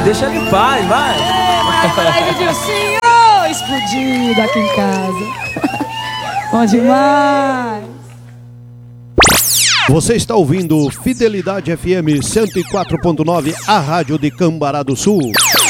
Deixa ele em paz, vai. Live Dilcinho explodido aqui em casa. Bom demais. Você está ouvindo Fidelidade FM 104.9, a rádio de Cambará do Sul.